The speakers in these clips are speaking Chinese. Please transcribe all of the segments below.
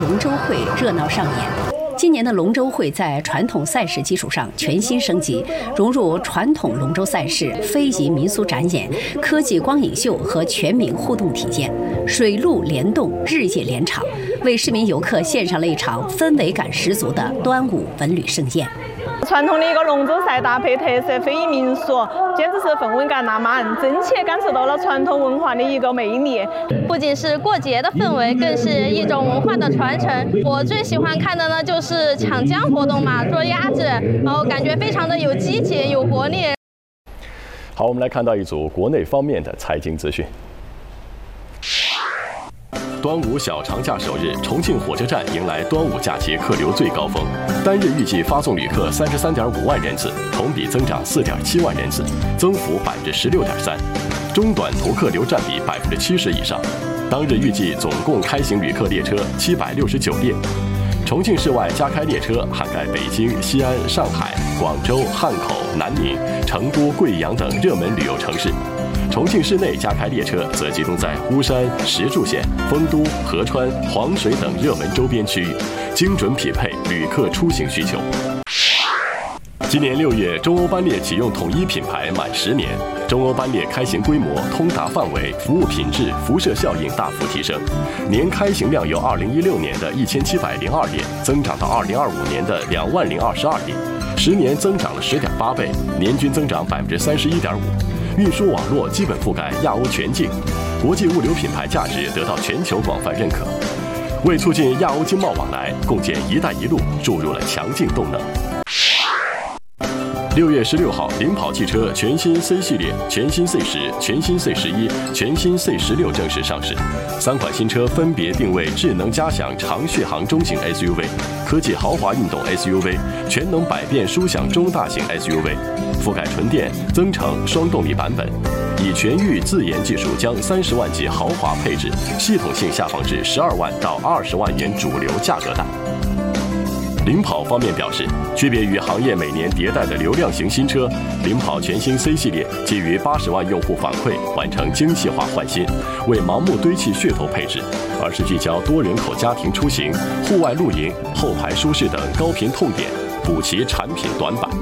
龙舟会热闹上演。今年的龙舟会在传统赛事基础上全新升级，融入传统龙舟赛事、非遗民俗展演、科技光影秀和全民互动体验，水陆联动，日夜连场，为市民游客献上了一场氛围感十足的端午文旅盛宴。 传统的一个龙舟赛搭配特色非遗民俗，简直是氛围感拉满，真切感受到了传统文化的一个魅力。 不仅是过节的氛围，更是一种文化的传承。我最喜欢看的呢就是抢浆活动嘛，捉鸭子，然后感觉非常的有激情、有活力。 好，我们来看到一组国内方面的财经资讯。端午小长假首日，重庆火车站迎来端午假期客流最高峰，单日预计发送旅客33.5万人次，同比增长4.7万人次，增幅16.3%，中短途客流占比70%以上。当日预计总共开行旅客列车769列。重庆市外加开列车涵盖北京、西安、上海、广州、汉口、南宁、成都、贵阳等热门旅游城市。重庆市内加开列车则集中在巫山、石柱县、丰都、合川、黄水等热门周边区域，精准匹配旅客出行需求。今年6月，中欧班列启用统一品牌满10年，中欧班列开行规模、通达范围、服务品质、辐射效应大幅提升，年开行量由2016年的1702列增长到2025年的20022列，10年增长了10.8倍，年均增长31.5%。运输网络基本覆盖亚欧全境，国际物流品牌价值得到全球广泛认可，为促进亚欧经贸往来，共建“一带一路”注入了强劲动能。6月16号，领跑汽车全新 C 系列、全新 C10、全新 C11、全新 C16正式上市。3款新车分别定位智能加享长续航中型 SUV、科技豪华运动 SUV、全能百变舒享中大型 SUV， 覆盖纯电、增程、双动力版本。以全域自研技术将30万级豪华配置系统性下放至12万到20万元主流价格带。领跑方面表示，区别于行业每年迭代的流量型新车，领跑全新 C 系列基于80万用户反馈完成精细化换新，为盲目堆砌噱头配置，而是聚焦多人口家庭出行、户外露营、后排舒适等高频痛点，补齐产品短板。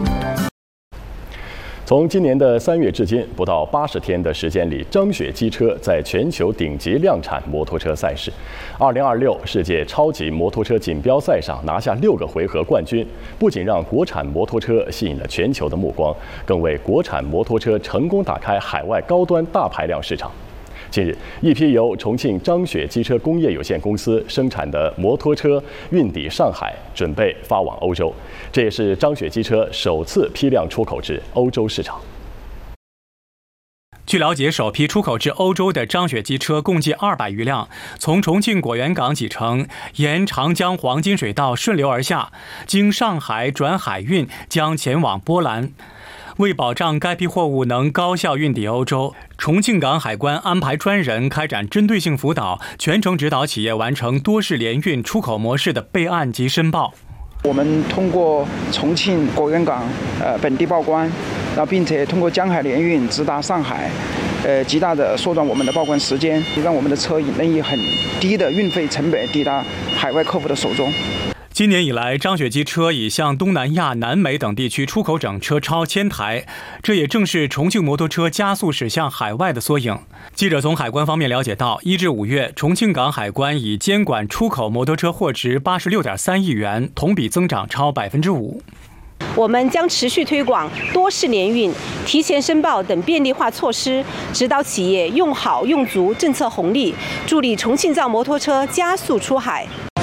从今年的3月至今，不到80天的时间里，张雪机车在全球顶级量产摩托车赛事2026世界超级摩托车锦标赛上拿下6个回合冠军，不仅让国产摩托车吸引了全球的目光，更为国产摩托车成功打开海外高端大排量市场。近日，一批由重庆张雪机车工业有限公司生产的摩托车运抵上海，准备发往欧洲。这也是张雪机车首次批量出口至欧洲市场。 据了解，首批出口至欧洲的张雪机车共计200余辆，从重庆果园港启程，沿长江黄金水道顺流而下，经上海转海运，将前往波兰。为保障该批货物能高效运抵欧洲，重庆港海关安排专人开展针对性辅导，全程指导企业完成多式联运出口模式的备案及申报。 我们通过重庆果园港本地报关，然后并且通过江海联运直达上海，极大的缩短我们的报关时间，让我们的车能以很低的运费成本抵达海外客户的手中。 今年以来，张雪机车已向东南亚、南美等地区出口整车超1000台，这也正是重庆摩托车加速驶向海外的缩影。记者从海关方面了解到，1至5月，重庆港海关已监管出口摩托车货值86.3亿元，同比增长超5%。 我们将持续推广多式联运、提前申报等便利化措施，指导企业用好用足政策红利，助力重庆造摩托车加速出海。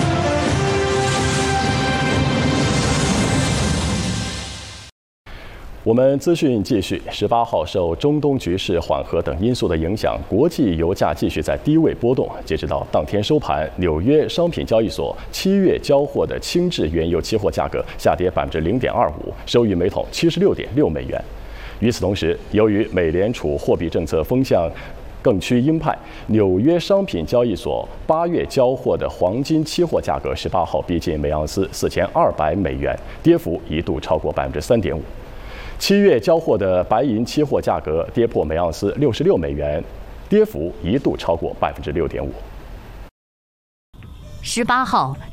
我们资讯继续。18号，受中东局势缓和等因素的影响，国际油价继续在低位波动。截止到当天收盘，纽约商品交易所7月交货的轻质原油期货价格下跌0.25%，收于每桶76.6美元。与此同时，由于美联储货币政策风向更趋鹰派，纽约商品交易所8月交货的黄金期货价格18号逼近每盎司4200美元，跌幅一度超过3.5%。7月交货的白银期货价格跌破每盎司66美元，跌幅一度超过6.5%。 18号，